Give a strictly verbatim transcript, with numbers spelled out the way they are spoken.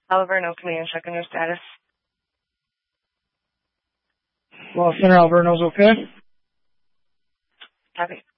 Alverno, command, check on your status. Well, Center Alverno's okay. Copy.